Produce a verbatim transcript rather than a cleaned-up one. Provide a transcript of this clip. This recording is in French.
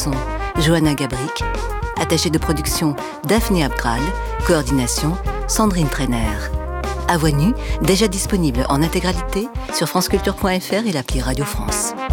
son, Johanna Gabric. Attachée de production, Daphné Abgral. Coordination, Sandrine Trainer. À Voix nue, déjà disponible en intégralité sur franceculture point f r et l'appli Radio France.